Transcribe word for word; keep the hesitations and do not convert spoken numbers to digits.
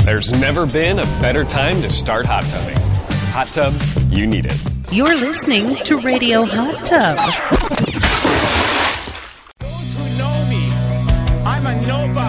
There's never been a better time to start hot tubbing. Hot tub, you need it. You're listening to Radio Hot Tub. Those who know me, I'm a no